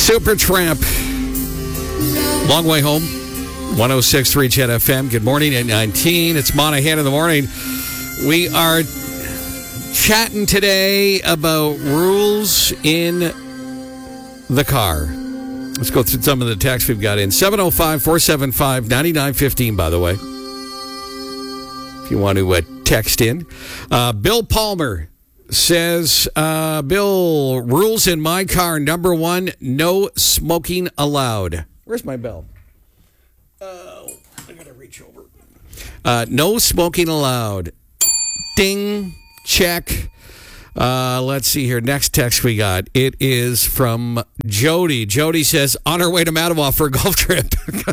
Supertramp. Long way home. 106.3 Chet FM. Good morning at 19. It's Monahan in the morning. We are chatting today about rules in the car. Let's go through some of the texts we've got in. 705-475-9915, by the way. If you want to text in. Bill Palmer says, Bill, rules in my car. Number one, no smoking allowed. Where's my bell? I gotta reach over. No smoking allowed. Ding. Check. Let's see here. Next text we got. It is from Jody. Jody says, on her way to Mattawa for a golf trip.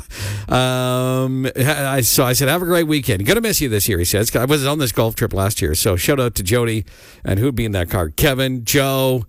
I said, have a great weekend. Gonna miss you this year, he says. I was on this golf trip last year. So shout out to Jody. And who'd be in that car? Kevin, Joe,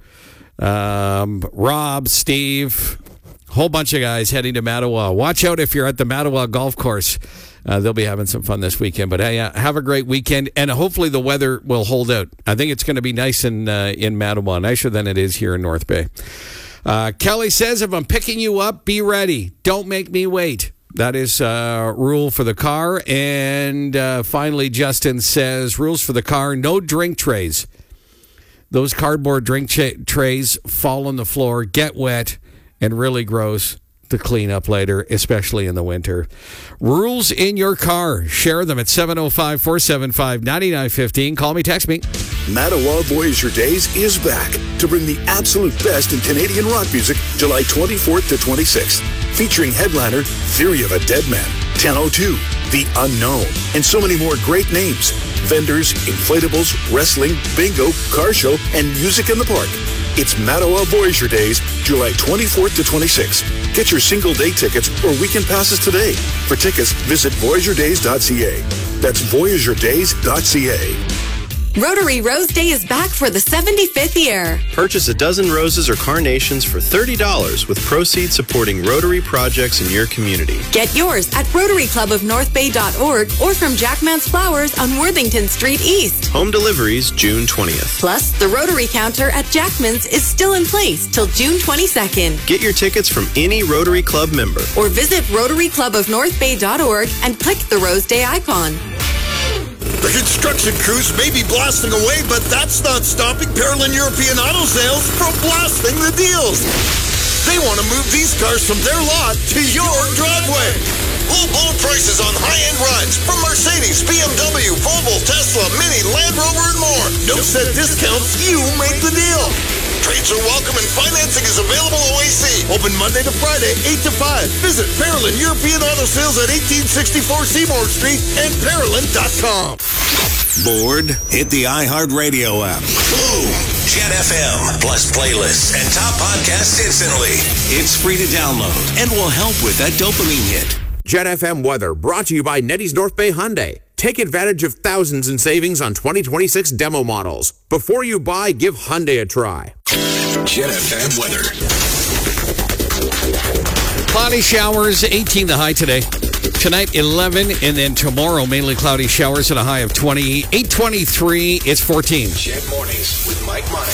Rob, Steve, whole bunch of guys heading to Mattawa. Watch out if you're at the Mattawa golf course. They'll be having some fun this weekend. But hey, have a great weekend, and hopefully the weather will hold out. I think it's going to be nice in Mattawa, nicer than it is here in North Bay. Kelly says, if I'm picking you up, be ready. Don't make me wait. That is a rule for the car. And finally, Justin says, rules for the car, no drink trays. Those cardboard drink trays fall on the floor, get wet, and really gross to clean up later, especially in the winter. Rules in your car. Share them at 705-475-9915. Call me, text me. Mattawa Voyager Days is back to bring the absolute best in Canadian rock music July 24th to 26th. Featuring headliner Theory of a Dead Man, 1002, The Unknown, and so many more great names. Vendors, inflatables, wrestling, bingo, car show, and music in the park. It's Mattawa Voyager Days, July 24th to 26th. Get your single-day tickets or weekend passes today. For tickets, visit VoyagerDays.ca. That's VoyagerDays.ca. Rotary Rose Day is back for the 75th year. Purchase a dozen roses or carnations for $30 with proceeds supporting Rotary projects in your community. Get yours at RotaryClubOfNorthBay.org or from Jackman's Flowers on Worthington Street East. Home deliveries June 20th. Plus, the Rotary counter at Jackman's is still in place till June 22nd. Get your tickets from any Rotary Club member. Or visit RotaryClubOfNorthBay.org and click the Rose Day icon. The construction crews may be blasting away, but that's not stopping Parolin European Auto Sales from blasting the deals. They want to move these cars from their lot to your driveway. Low prices on high-end rides from Mercedes, BMW, Volvo, Tesla, Mini, Land Rover, and more. No set discounts, you make the deal. Trades are welcome and financing is available OAC. Open Monday to Friday, 8 to 5. Visit Parolin European Auto Sales at 1864 Seymour Street and Parolin.com. Bored? Hit the iHeartRadio app. Boom! Chet FM, plus playlists and top podcasts instantly. It's free to download and will help with that dopamine hit. Chet FM weather brought to you by Nettie's North Bay Hyundai. Take advantage of thousands in savings on 2026 demo models. Before you buy, give Hyundai a try. Chet FM weather. Cloudy showers, 18 the high today. Tonight, 11, and then tomorrow, mainly cloudy showers at a high of 20. 8:23, it's 14. Chet Mornings with Mike Monahan.